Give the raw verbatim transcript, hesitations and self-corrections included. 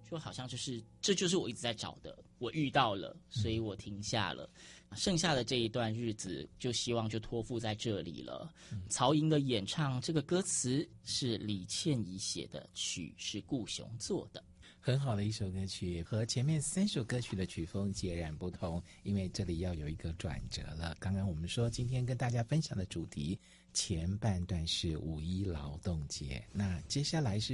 就好像就是这就是我一直在找的，我遇到了，所以我停下了。嗯、剩下的这一段日子，就希望就托付在这里了。嗯、曹莹的演唱，这个歌词是李倩怡写的，曲是顾雄做的。 很好的一首歌曲，和前面三首歌曲的曲风截然不同，因为这里要有一个转折了。刚刚我们说今天跟大家分享的主题前半段是五一劳动节，那接下来是